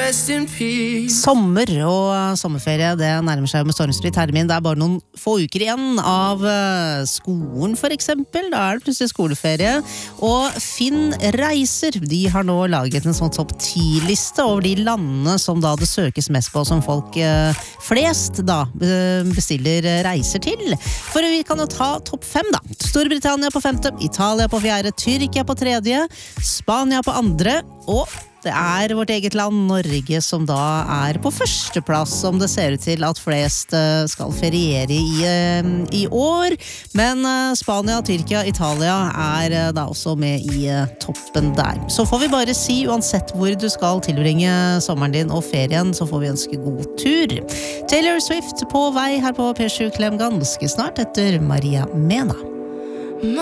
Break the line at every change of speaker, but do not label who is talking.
rest in peace.
Sommer og sommerferie, det nærmer seg med stormstrid termin. Det bare noen få uker igjen av skolen for eksempel. Da det plutselig skoleferie. Og Finn Reiser, de har nå laget en sånn topp 10-liste over de landene som da det søkes mest på, som folk flest da bestiller reiser til. For vi kan jo ta topp 5 da. Storbritannia på 5., Italia på 4., Tyrkia på 3., Spania på 2., og det vårt eget land, Norge, som da på førsteplass, som det ser ut til at flest skal feriere i år. Men Spania, Tyrkia, Italia da også med i toppen der. Så får vi bare si, uansett hvor du skal tilbringe sommeren din og ferien, så får vi ønske god tur. Taylor Swift på vei her på P7 Klem ganske snart etter Maria Mena.